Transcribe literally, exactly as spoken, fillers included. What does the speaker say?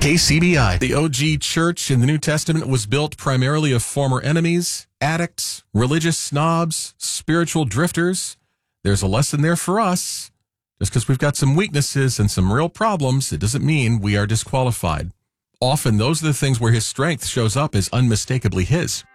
K C B I. The O G church in the New Testament was built primarily of former enemies, addicts, religious snobs, spiritual drifters. There's a lesson there for us. Just because we've got some weaknesses and some real problems, it doesn't mean we are disqualified. Often those are the things where his strength shows up as unmistakably his.